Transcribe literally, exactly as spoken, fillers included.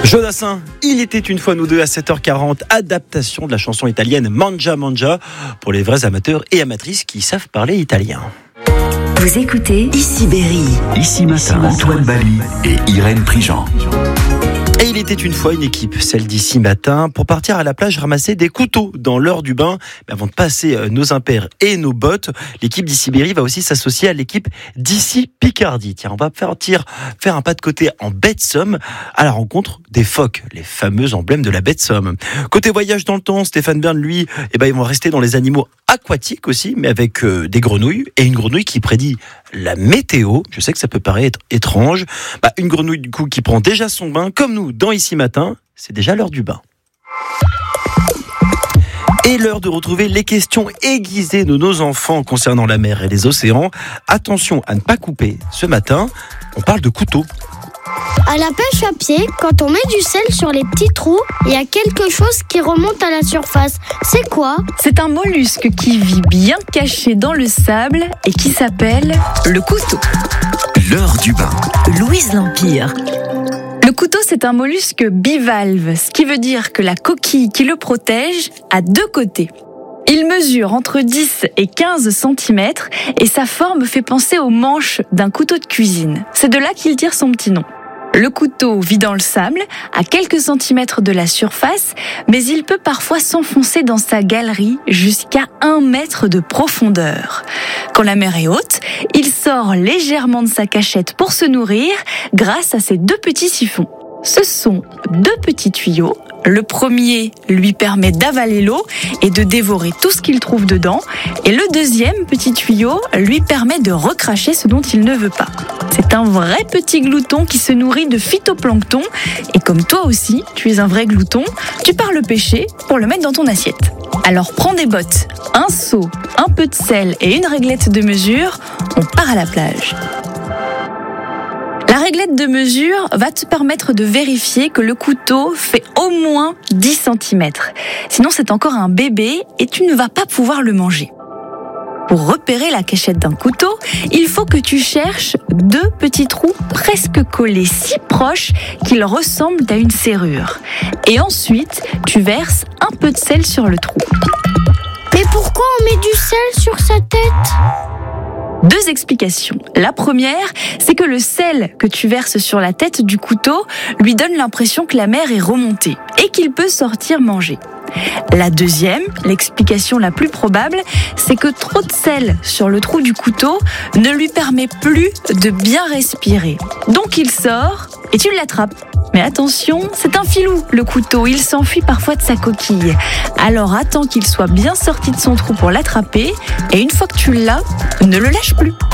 Jodassin, il était une fois nous deux à sept heures quarante, adaptation de la chanson italienne Mangia Mangia pour les vrais amateurs et amatrices qui savent parler italien. Vous écoutez Ici Berry. Ici Matin, Antoine Bali et Irène Prigent. Et il était une fois une équipe, celle d'Ici Matin, pour partir à la plage ramasser des couteaux dans l'heure du bain. Mais avant de passer nos impairs et nos bottes, l'équipe d'Ici Berry va aussi s'associer à l'équipe d'Ici Picardie. Tiens, on va partir faire un pas de côté en baie de Somme à la rencontre des phoques, les fameux emblèmes de la baie de Somme. Côté voyage dans le temps, Stéphane Bern, lui, eh ben, ils vont rester dans les animaux aquatiques aussi, mais avec euh, des grenouilles, et une grenouille qui prédit la météo. Je sais que ça peut paraître étrange. Bah, une grenouille du coup qui prend déjà son bain, comme nous dans Ici Matin, c'est déjà l'heure du bain. Et l'heure de retrouver les questions aiguisées de nos enfants concernant la mer et les océans. Attention à ne pas couper. Ce matin, on parle de couteau. À la pêche à pied, quand on met du sel sur les petits trous, il y a quelque chose qui remonte à la surface. C'est quoi ? C'est un mollusque qui vit bien caché dans le sable et qui s'appelle le couteau. L'heure du bain. Louise L'Empire. Le couteau, c'est un mollusque bivalve, ce qui veut dire que la coquille qui le protège a deux côtés. Il mesure entre dix et quinze centimètres et sa forme fait penser au manche d'un couteau de cuisine. C'est de là qu'il tire son petit nom. Le couteau vit dans le sable, à quelques centimètres de la surface, mais il peut parfois s'enfoncer dans sa galerie jusqu'à un mètre de profondeur. Quand la mer est haute, il sort légèrement de sa cachette pour se nourrir grâce à ses deux petits siphons. Ce sont deux petits tuyaux. Le premier lui permet d'avaler l'eau et de dévorer tout ce qu'il trouve dedans. Et le deuxième petit tuyau lui permet de recracher ce dont il ne veut pas. C'est un vrai petit glouton qui se nourrit de phytoplancton. Et comme toi aussi, tu es un vrai glouton, tu pars le pêcher pour le mettre dans ton assiette. Alors prends des bottes, un seau, un peu de sel et une réglette de mesure. On part à la plage. La réglette de mesure va te permettre de vérifier que le couteau fait au moins dix centimètres. Sinon, c'est encore un bébé et tu ne vas pas pouvoir le manger. Pour repérer la cachette d'un couteau, il faut que tu cherches deux petits trous presque collés, si proches qu'ils ressemblent à une serrure. Et ensuite, tu verses un peu de sel sur le trou. Mais pourquoi on met du sel sur sa tête ? Deux explications. La première, c'est que le sel que tu verses sur la tête du couteau lui donne l'impression que la mer est remontée et qu'il peut sortir manger. La deuxième, l'explication la plus probable, c'est que trop de sel sur le trou du couteau ne lui permet plus de bien respirer. Donc il sort et tu l'attrapes. Mais attention, c'est un filou, le couteau, il s'enfuit parfois de sa coquille. Alors attends qu'il soit bien sorti de son trou pour l'attraper, et une fois que tu l'as, ne le lâche plus.